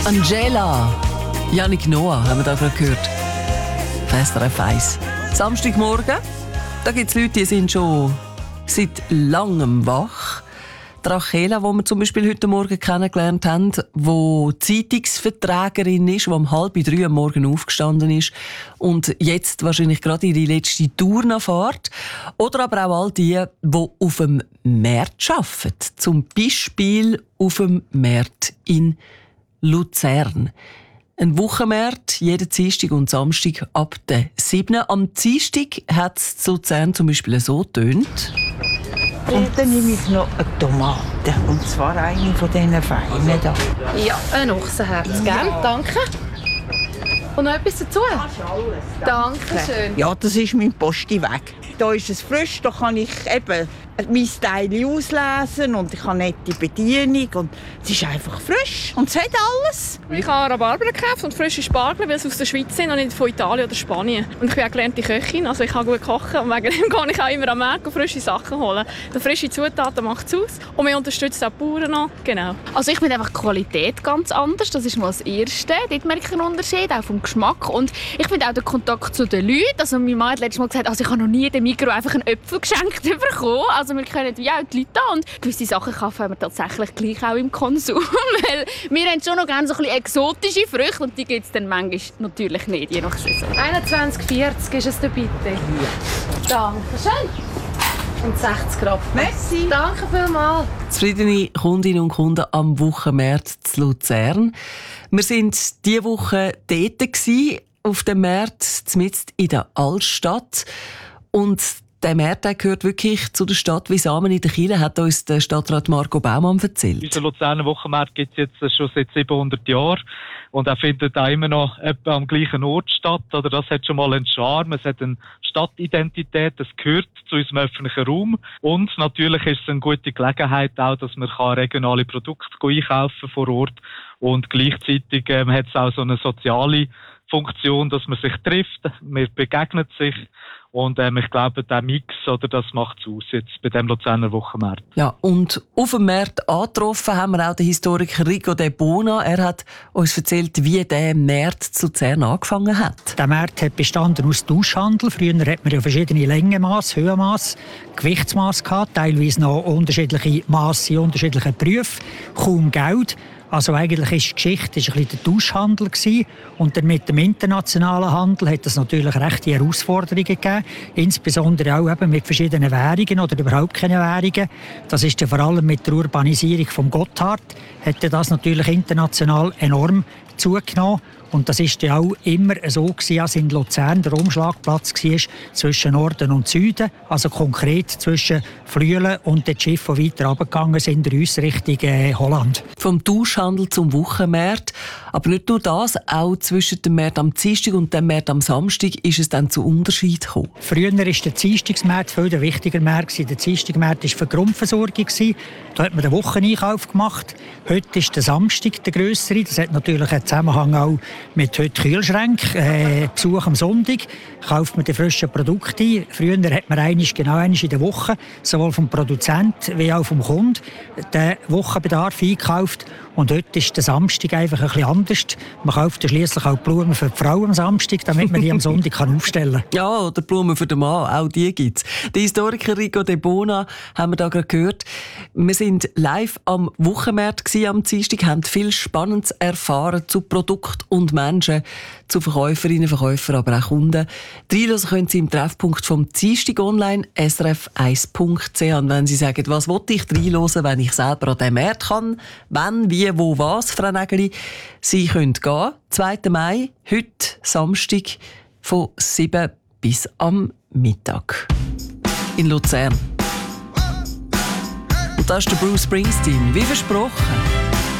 Angela, Yannick Noah haben wir da gerade gehört. SRF 1. Samstagmorgen, da gibt es Leute, die sind schon seit langem wach. Die Rachela, die wir zum Beispiel heute Morgen kennengelernt haben, die Zeitungsverträgerin ist, die um 2:30 am Morgen aufgestanden ist und jetzt wahrscheinlich gerade ihre letzte Tour noch fährt. Oder aber auch all die auf dem Markt arbeiten. Zum Beispiel auf dem Markt in Luzern. Ein Wochenmarkt, jeden Dienstag und Samstag ab der 7. Am Dienstag hat es in Luzern zum Beispiel so getönt. Und dann nehme ich noch eine Tomate. Und zwar eine von diesen feinen hier. Ja, ein Ochsenherz, gell? Danke. Und noch etwas dazu? Danke schön. Ja, das ist mein Postiweg. Da ist es frisch, da kann ich eben mein Teil auslesen und ich habe eine nette Bedienung und es ist einfach frisch und es hat alles. Ich habe Rhabarber gekauft und frische Spargel, weil sie aus der Schweiz sind und nicht von Italien oder Spanien. Und ich bin auch gelernte Köchin, also ich kann gut kochen und wegen dem kann ich auch immer am Markt frische Sachen holen. Die frische Zutaten macht es aus und wir unterstützen auch die Bauern noch. Genau. Also ich finde einfach die Qualität ganz anders, das ist mal das Erste. Dort merke ich einen Unterschied, auch vom Geschmack. Und ich finde auch den Kontakt zu den Leuten. Also meine Mama hat letztes Mal gesagt, also ich habe noch nie dem Migros einfach einen Äpfel geschenkt bekommen. Also wir können wie auch die Leute da und gewisse Sachen kaufen wir tatsächlich gleich auch im Konsum. Weil wir haben schon noch gerne so ein bisschen exotische Früchte und die gibt es dann manchmal natürlich nicht, je nach Saison. 21,40 ist es da bitte. Ja. Danke schön. Und 60 Rappen. Merci. Danke vielmals. Zufriedene Kundinnen und Kunden am Wochenmarkt zu Luzern. Wir waren diese Woche dort auf dem Markt, mitten in der Altstadt. Und der Markt gehört wirklich zu der Stadt wie Samen in der Kille, hat uns der Stadtrat Marco Baumann erzählt. Unser Luzerner Wochenmarkt gibt es jetzt schon seit 700 Jahren und er findet auch immer noch etwa am gleichen Ort statt. Oder das hat schon mal einen Charme, es hat eine Stadtidentität, es gehört zu unserem öffentlichen Raum und natürlich ist es eine gute Gelegenheit auch, dass man regionale Produkte einkaufen vor Ort und gleichzeitig hat es auch so eine soziale Funktion, dass man sich trifft, man begegnet sich. Und ich glaube, der Mix, oder, das macht es aus jetzt bei dem Luzerner Wochenmarkt. Ja, und auf dem Markt angetroffen haben wir auch den Historiker Rico De Bona. Er hat uns erzählt, wie der Markt zu Luzern angefangen hat. Der Markt hat bestanden aus Tauschhandel. Früher hat man ja verschiedene Längenmaße, Höhenmaße, Gewichtsmaße gehabt, teilweise noch unterschiedliche Maße in unterschiedlichen Berufen, kaum Geld. Also eigentlich ist die Geschichte ein bisschen der Tauschhandel gewesen. Und dann mit dem internationalen Handel hat es natürlich rechte Herausforderungen gegeben. Insbesondere auch eben mit verschiedenen Währungen oder überhaupt keine Währungen. Das ist ja vor allem mit der Urbanisierung vom Gotthard hat das natürlich international enorm zugenommen. Und das ist ja auch immer so gewesen, als in Luzern der Umschlagplatz war zwischen Norden und Süden, also konkret zwischen Flüelen und den Schiffen, die weiter runtergegangen sind, in Richtung Holland. Vom Tauschhandel zum Wochenmarkt. Aber nicht nur das, auch zwischen dem Markt am Dienstag und dem Markt am Samstag ist es dann zu Unterschieden gekommen. Früher war der Dienstagsmarkt viel der wichtiger Markt. Der Dienstagmarkt war für die Grundversorgung. Da hat man den Wocheneinkauf gemacht. Heute ist der Samstag der grössere. Das hat natürlich einen Zusammenhang auch mit heute Kühlschränken, Besuch am Sonntag, kauft man die frischen Produkte ein. Früher hat man genau einmal in der Woche, sowohl vom Produzent wie auch vom Kunden, den Wochenbedarf eingekauft. Und heute ist der Samstag einfach ein bisschen anders. Man kauft schliesslich auch Blumen für die Frau am Samstag, damit man die am Sonntag aufstellen kann. Ja, oder Blumen für den Mann, auch die gibt es. Der Historiker Rico De Bona haben wir da gerade gehört. Wir sind live am Wochenmarkt am Dienstag, haben viel Spannendes erfahren zu Produkten und Menschen, zu Verkäuferinnen, Verkäufern, aber auch Kunden. Reinhören können Sie im Treffpunkt vom Dienstag online, srf1.ch. Und wenn Sie sagen, was wollte ich reinhören, wenn ich selber an diesem Markt kann, wenn, wie, wo, was, Frau Nägeli, Sie können gehen. 2. Mai, heute Samstag, von 7 bis am Mittag. In Luzern. Und das ist der Bruce Springsteen, wie versprochen.